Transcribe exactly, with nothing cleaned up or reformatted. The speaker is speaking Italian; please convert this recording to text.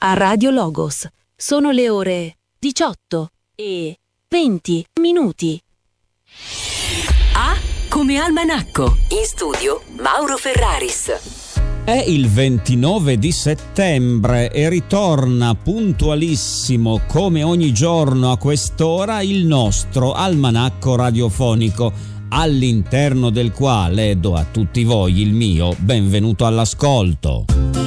a Radio Logos. Sono le ore diciotto e venti minuti. A come almanacco. In studio Mauro Ferraris. È il ventinove di settembre e ritorna puntualissimo come ogni giorno a quest'ora il nostro almanacco radiofonico, all'interno del quale do a tutti voi il mio benvenuto all'ascolto.